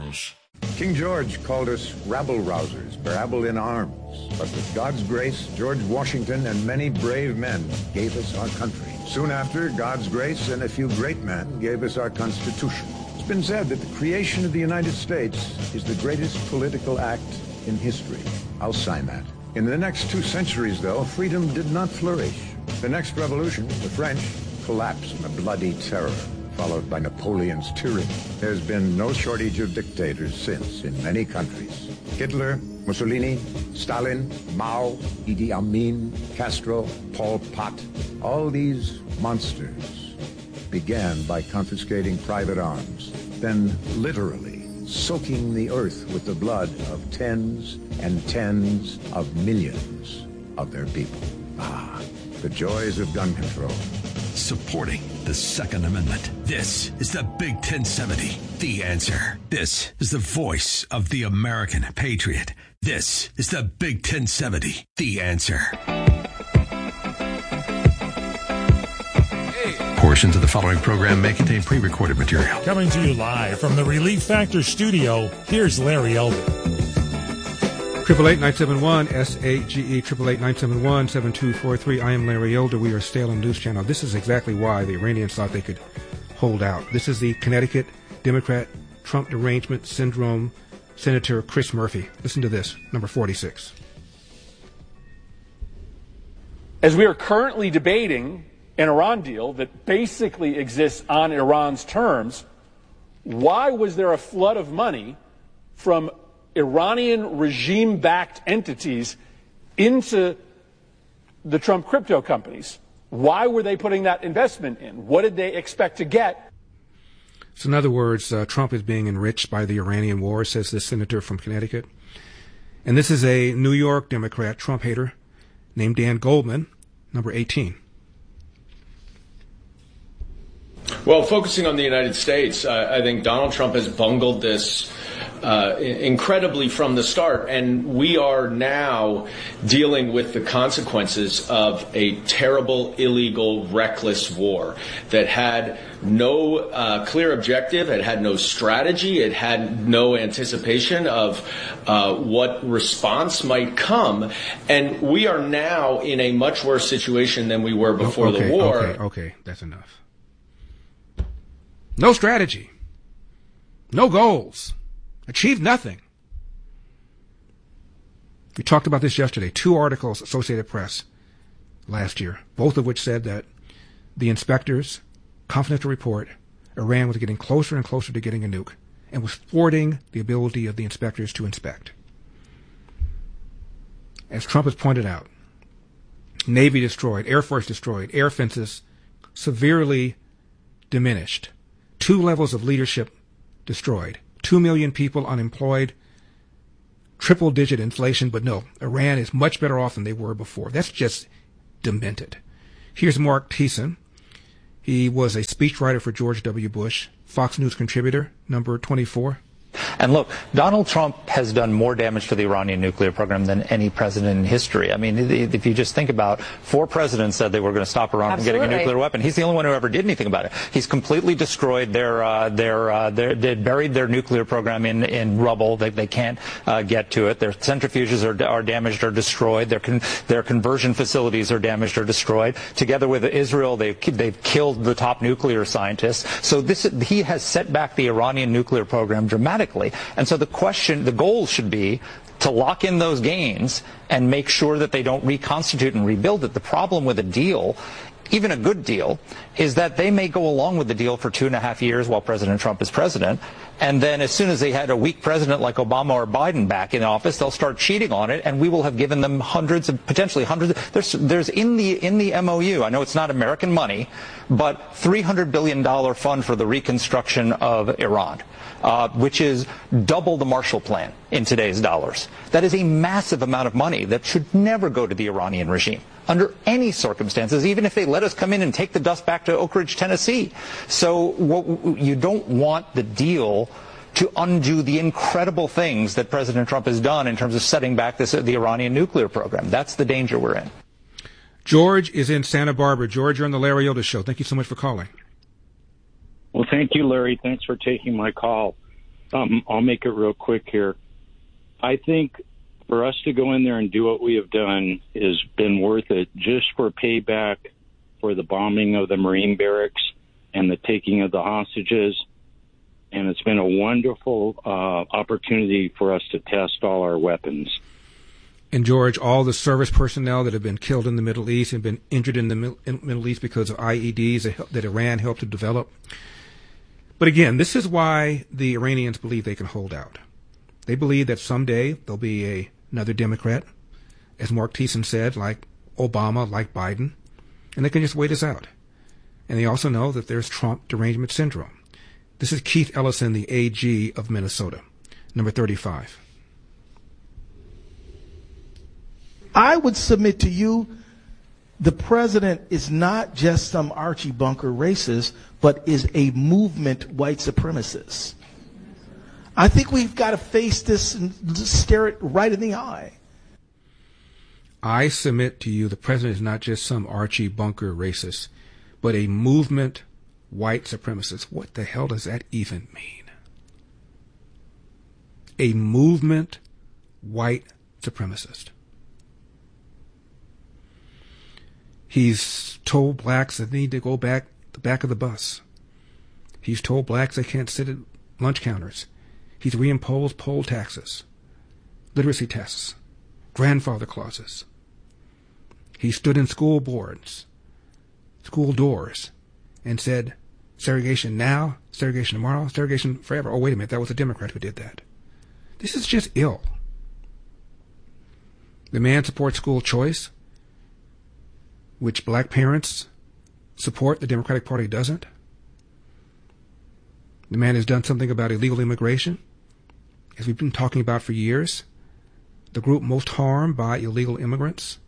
News. King George called us rabble-rousers, rabble in arms. But with God's grace, George Washington and many brave men gave us our country. Soon after, God's grace and a few great men gave us our Constitution. It's been said that the creation of the United States is the greatest political act in history. I'll sign that. In the next 2 centuries, though, freedom did not flourish. The next revolution, the French, collapsed in a bloody terror, followed by Napoleon's tyranny. There's been no shortage of dictators since in many countries. Hitler, Mussolini, Stalin, Mao, Idi Amin, Castro, Pol Pot. All these monsters began by confiscating private arms, then literally soaking the earth with the blood of tens and tens of millions of their people. Ah, the joys of gun control. Supporting the Second Amendment. This is the Big 1070, The Answer. This is the voice of the American patriot. This is the Big 1070, The Answer. Portions of the following program may contain pre-recorded material. Coming to you live from the Relief Factor studio, here's Larry Elder. 888-971-SAGE, 888-971-7243. I am Larry Elder. We are Salem News Channel. This is exactly why the Iranians thought they could hold out. This is the Connecticut Democrat Trump derangement syndrome Senator Chris Murphy. Listen to this, number 46. As we are currently debating an Iran deal that basically exists on Iran's terms, why was there a flood of money from Iranian regime-backed entities into the Trump crypto companies? Why were they putting that investment in? What did they expect to get? So in other words, Trump is being enriched by the Iranian war, says this senator from Connecticut. And this is a New York Democrat, Trump hater, named Dan Goldman, number 18. Well, focusing on the United States, I think Donald Trump has bungled this incredibly from the start, and we are now dealing with the consequences of a terrible, illegal, reckless war that had no clear objective, it had no strategy, it had no anticipation of what response might come, and we are now in a much worse situation than we were before the war. Okay, that's enough. No strategy. No goals. Achieved nothing. We talked about this yesterday. 2 articles, Associated Press, last year, both of which said that the inspectors, confidential report, Iran was getting closer and closer to getting a nuke and was thwarting the ability of the inspectors to inspect. As Trump has pointed out, Navy destroyed, Air Force destroyed, air fences severely diminished. 2 levels of leadership destroyed. 2 million people unemployed. Triple-digit inflation, but no, Iran is much better off than they were before. That's just demented. Here's Mark Thiessen. He was a speechwriter for George W. Bush, Fox News contributor, number 24. And look, Donald Trump has done more damage to the Iranian nuclear program than any president in history. I mean, if you just think about 4 presidents said they were going to stop Iran from getting a nuclear weapon. He's the only one who ever did anything about it. He's completely destroyed they buried their nuclear program in rubble. They can't get to it. Their centrifuges are damaged or destroyed. Their conversion facilities are damaged or destroyed. Together with Israel, they've killed the top nuclear scientists. So he has set back the Iranian nuclear program dramatically. And so the goal should be to lock in those gains and make sure that they don't reconstitute and rebuild it. The problem with a deal, even a good deal, is that they may go along with the deal for 2.5 years while President Trump is president, and then as soon as they had a weak president like Obama or Biden back in office, they'll start cheating on it, and we will have given them potentially hundreds. There's in the MOU, I know it's not American money, but $300 billion fund for the reconstruction of Iran. Which is double the Marshall Plan in today's dollars. That is a massive amount of money that should never go to the Iranian regime under any circumstances, even if they let us come in and take the dust back to Oak Ridge, Tennessee. So you don't want the deal to undo the incredible things that President Trump has done in terms of setting back the Iranian nuclear program. That's the danger we're in. George is in Santa Barbara. George, you're on the Larry Elder Show. Thank you so much for calling. Well, thank you, Larry. Thanks for taking my call. I'll make it real quick here. I think for us to go in there and do what we have done has been worth it just for payback for the bombing of the Marine barracks and the taking of the hostages. And it's been a wonderful opportunity for us to test all our weapons. And, George, all the service personnel that have been killed in the Middle East and been injured in the Middle East because of IEDs that Iran helped to develop. But, again, this is why the Iranians believe they can hold out. They believe that someday there'll be another Democrat, as Mark Thiessen said, like Obama, like Biden, and they can just wait us out. And they also know that there's Trump derangement syndrome. This is Keith Ellison, the AG of Minnesota, number 35. I would submit to you the president is not just some Archie Bunker racist, but is a movement white supremacist. I think we've got to face this and stare it right in the eye. I submit to you the president is not just some Archie Bunker racist, but a movement white supremacist. What the hell does that even mean? A movement white supremacist. He's told blacks that they need to go back the back of the bus. He's told blacks they can't sit at lunch counters. He's reimposed poll taxes, literacy tests, grandfather clauses. He stood in school boards, school doors, and said, segregation now, segregation tomorrow, segregation forever. Oh, wait a minute, that was a Democrat who did that. This is just ill. The man supports school choice, which black parents support, the Democratic Party doesn't. The man has done something about illegal immigration, as we've been talking about for years. The group most harmed by illegal immigrants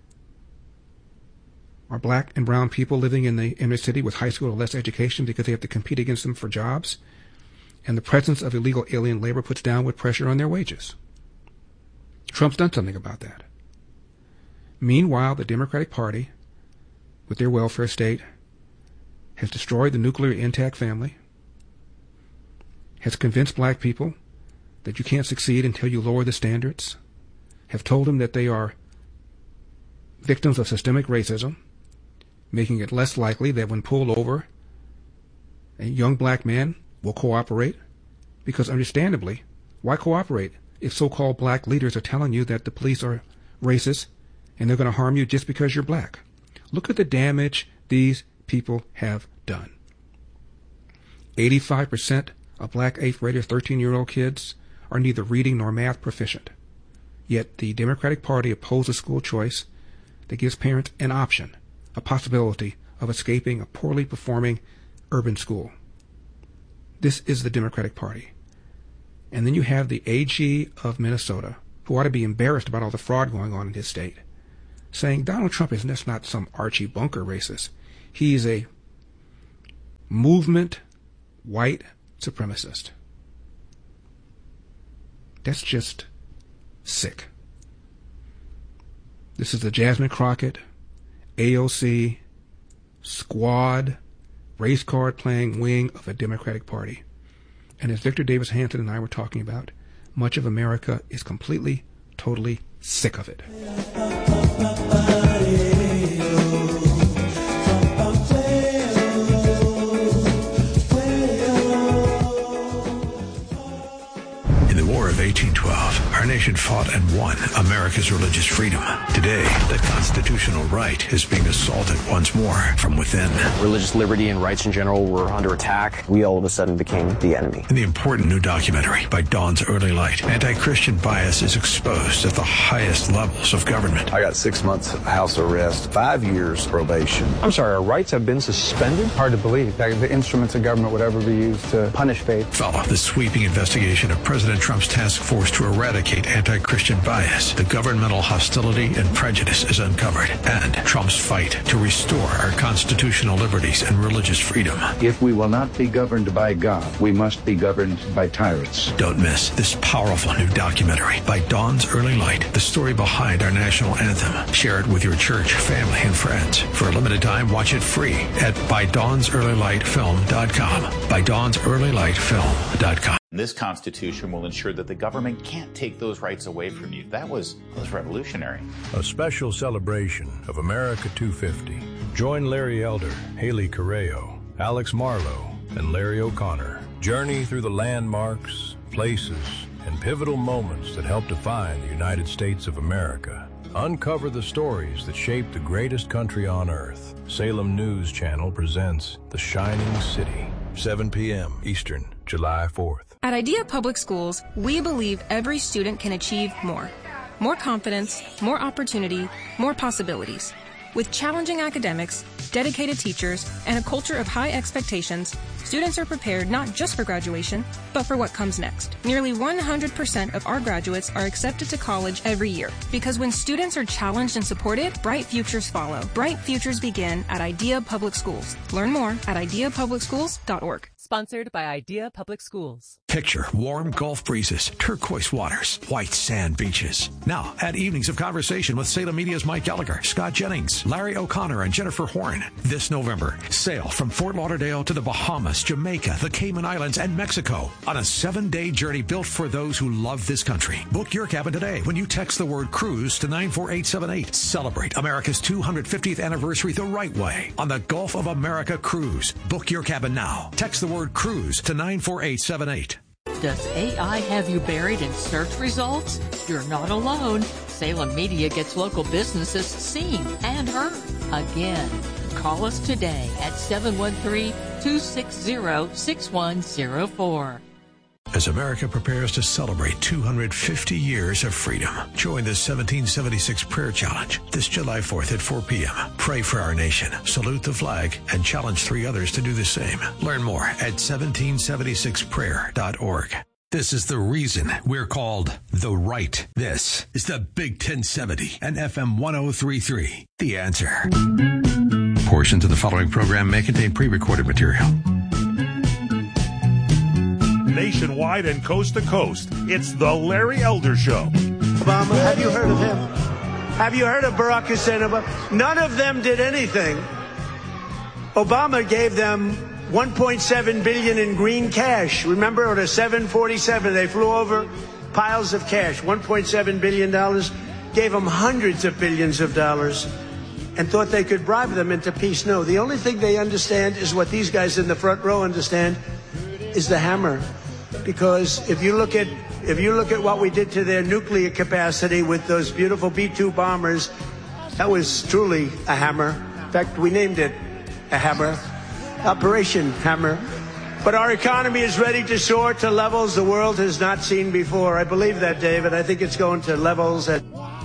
are black and brown people living in the inner city with high school or less education because they have to compete against them for jobs. And the presence of illegal alien labor puts downward pressure on their wages. Trump's done something about that. Meanwhile, the Democratic Party, with their welfare state, has destroyed the nuclear intact family, has convinced black people that you can't succeed until you lower the standards, have told them that they are victims of systemic racism, making it less likely that when pulled over, a young black man will cooperate, because understandably, why cooperate if so-called black leaders are telling you that the police are racist and they're going to harm you just because you're black? Look at the damage these people have done. 85% of black 8th graders, 13-year-old kids, are neither reading nor math proficient. Yet the Democratic Party opposes school choice that gives parents an option, a possibility of escaping a poorly performing urban school. This is the Democratic Party. And then you have the AG of Minnesota, who ought to be embarrassed about all the fraud going on in his state, saying Donald Trump is just not some Archie Bunker racist. He's a movement white supremacist. That's just sick. This is the Jasmine Crockett, AOC, squad, race card playing wing of a Democratic Party. And as Victor Davis Hanson and I were talking about, much of America is completely, totally sick of it. In the War of 1812, our nation fought and won America's religious freedom. Today, that constitutional right is being assaulted once more from within. Religious liberty and rights in general were under attack. We all of a sudden became the enemy. In the important new documentary, By Dawn's Early Light, anti-Christian bias is exposed at the highest levels of government. I got 6 months house arrest, 5 years probation. I'm sorry, our rights have been suspended? Hard to believe that the instruments of government would ever be used to punish faith. Follow the sweeping investigation of President Trump's task force to eradicate anti-Christian bias. The governmental hostility and prejudice is uncovered, and Trump's fight to restore our constitutional liberties and religious freedom. If we will not be governed by God, we must be governed by tyrants. Don't miss this powerful new documentary, By Dawn's Early Light, the story behind our national anthem. Share it with your church, family, and friends. For a limited time, watch it free at ByDawnsEarlyLightFilm.com. ByDawnsEarlyLightFilm.com. This Constitution will ensure that the government can't take those rights away from you. That was revolutionary. A special celebration of America 250. Join Larry Elder, Haley Correo, Alex Marlowe, and Larry O'Connor. Journey through the landmarks, places, and pivotal moments that help define the United States of America. Uncover the stories that shaped the greatest country on earth. Salem News Channel presents The Shining City, 7 p.m. Eastern, July 4th. At Idea Public Schools, we believe every student can achieve more. More confidence, more opportunity, more possibilities. With challenging academics, dedicated teachers, and a culture of high expectations, students are prepared not just for graduation, but for what comes next. Nearly 100% of our graduates are accepted to college every year. Because when students are challenged and supported, bright futures follow. Bright futures begin at Idea Public Schools. Learn more at ideapublicschools.org. Sponsored by Idea Public Schools. Picture warm Gulf breezes, turquoise waters, white sand beaches. Now, add evenings of conversation with Salem Media's Mike Gallagher, Scott Jennings, Larry O'Connor, and Jennifer Horn. This November, sail from Fort Lauderdale to the Bahamas, Jamaica, the Cayman Islands, and Mexico on a 7-day journey built for those who love this country. Book your cabin today when you text the word cruise to 94878. Celebrate America's 250th anniversary the right way on the Gulf of America Cruise. Book your cabin now. Text the word cruise to 94878. Does AI have you buried in search results? You're not alone. Salem Media gets local businesses seen and heard. Again, call us today at 713-260-6104. As America prepares to celebrate 250 years of freedom, join the 1776 Prayer Challenge this July 4th at 4 p.m. Pray for our nation, salute the flag, and challenge 3 others to do the same. Learn more at 1776prayer.org. This is the reason we're called The Right. This is the Big 1070 and FM 1033. The Answer. Portions of the following program may contain pre-recorded material. Nationwide and coast to coast, it's the Larry Elder Show. Obama, have you heard of him? Have you heard of Barack Hussein Obama? None of them did anything. Obama gave them $1.7 billion in green cash. Remember, on a 747, they flew over piles of cash. $1.7 billion, gave them hundreds of billions of dollars, and thought they could bribe them into peace. No, the only thing they understand is what these guys in the front row understand, is the hammer. Because if you look at what we did to their nuclear capacity with those beautiful B-2 bombers, that was truly a hammer. In fact, we named it a hammer, Operation Hammer. But our economy is ready to soar to levels the world has not seen before. I believe that, David. I think it's going to levels that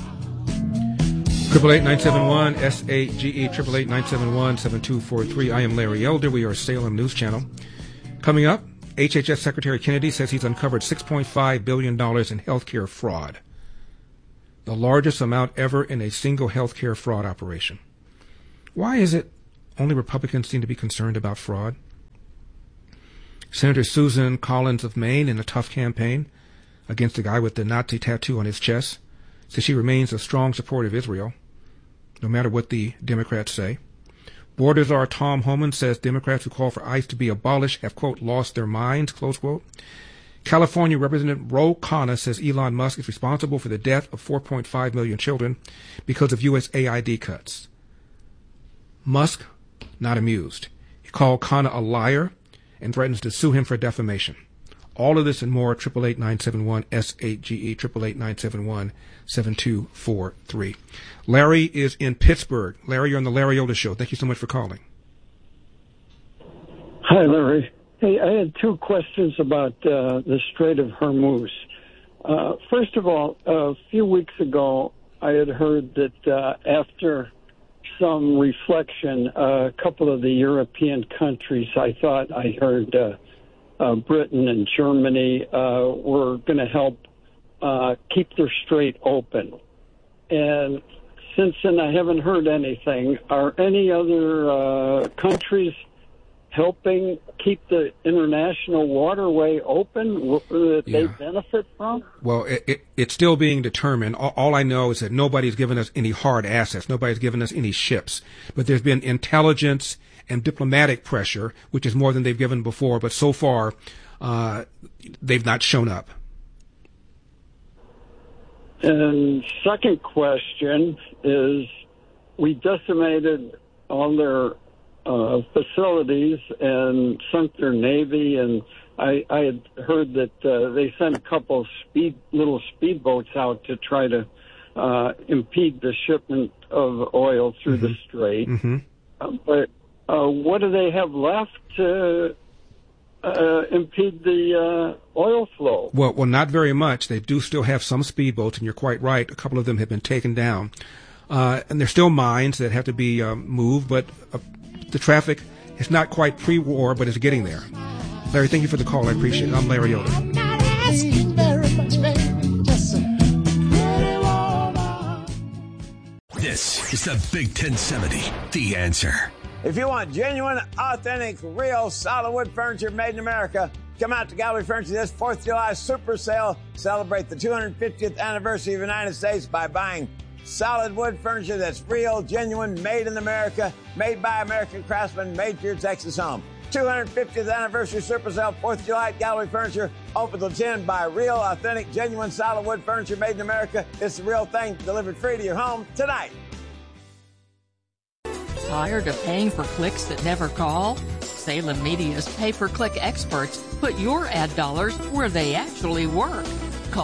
888-971-SAGE, 888-971-7243. I am Larry Elder. We are Salem News Channel. Coming up, HHS Secretary Kennedy says he's uncovered $6.5 billion in health care fraud, the largest amount ever in a single health care fraud operation. Why is it only Republicans seem to be concerned about fraud? Senator Susan Collins of Maine, in a tough campaign against the guy with the Nazi tattoo on his chest, says she remains a strong supporter of Israel, no matter what the Democrats say. Border czar Tom Homan says Democrats who call for ICE to be abolished have, quote, lost their minds, close quote. California Representative Ro Khanna says Elon Musk is responsible for the death of 4.5 million children because of USAID cuts. Musk, not amused. He called Khanna a liar and threatens to sue him for defamation. All of this and more, 888-971-SAGE, 888-971-7243. Larry is in Pittsburgh. Larry, you're on the Larry Elder Show. Thank you so much for calling. Hi, Larry. Hey, I had 2 questions about the Strait of Hormuz. First of all, a few weeks ago, I had heard that after some reflection, a couple of the European countries, I thought I heard Britain and Germany were going to help keep their strait open. And since then, I haven't heard anything. Are any other countries helping keep the international waterway open that they benefit from? Well, it's still being determined. All I know is that nobody's given us any hard assets. Nobody's given us any ships. But there's been intelligence and diplomatic pressure, which is more than they've given before. But so far, they've not shown up. And second question is, we decimated all their facilities and sunk their Navy, and I had heard that they sent a couple little speedboats out to try to impede the shipment of oil through the strait. But what do they have left to impede the oil flow? Well, not very much. They do still have some speedboats, and you're quite right. A couple of them have been taken down. And there's still mines that have to be moved, but the traffic is not quite pre-war, but it's getting there. Larry, thank you for the call. I appreciate it. I'm Larry Elder. This is the Big 1070, The Answer. If you want genuine, authentic, real, solid wood furniture made in America, come out to Gallery Furniture this 4th of July super sale. Celebrate the 250th anniversary of the United States by buying solid wood furniture that's real, genuine, made in America, made by American craftsmen, made for your Texas home. 250th anniversary super sale, 4th of July at Gallery Furniture. Open till 10. Buy real, authentic, genuine, solid wood furniture made in America. It's the real thing, delivered free to your home tonight. Tired of paying for clicks that never call? Salem Media's pay-per-click experts put your ad dollars where they actually work. Call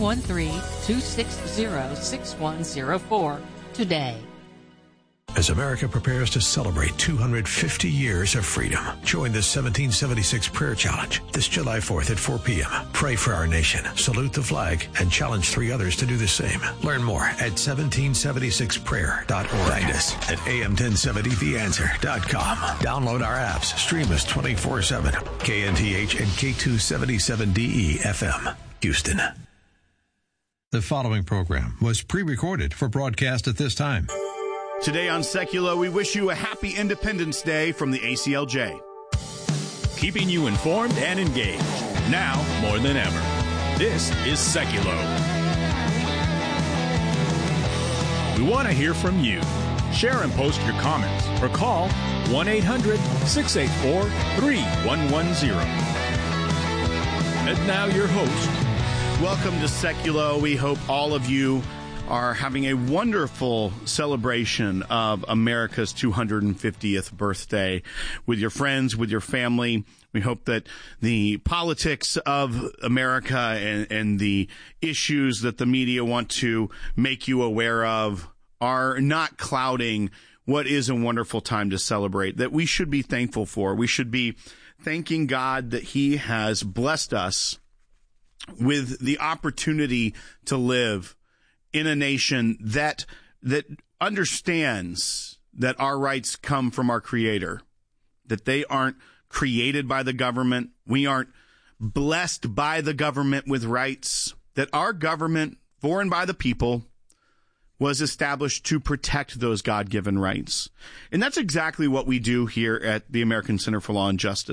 713-260-6104 today. As America prepares to celebrate 250 years of freedom, join the 1776 Prayer Challenge this July 4th at 4 p.m. Pray for our nation, salute the flag, and challenge 3 others to do the same. Learn more at 1776prayer.org. Find us at am1070theanswer.com. Download our apps. Stream us 24/7. KNTH and K277DE FM, Houston. The following program was pre-recorded for broadcast at this time. Today on Seculo, we wish you a happy Independence Day from the ACLJ. Keeping you informed and engaged, now more than ever. This is Seculo. We want to hear from you. Share and post your comments or call 1-800-684-3110. And now your host. Welcome to Seculo. We hope all of you are having a wonderful celebration of America's 250th birthday with your friends, with your family. We hope that the politics of America and the issues that the media want to make you aware of are not clouding what is a wonderful time to celebrate, that we should be thankful for. We should be thanking God that He has blessed us with the opportunity to live in a nation that understands that our rights come from our Creator, that they aren't created by the government. We aren't blessed by the government with rights, that our government, for and by the people, was established to protect those God-given rights. And that's exactly what we do here at the American Center for Law and Justice.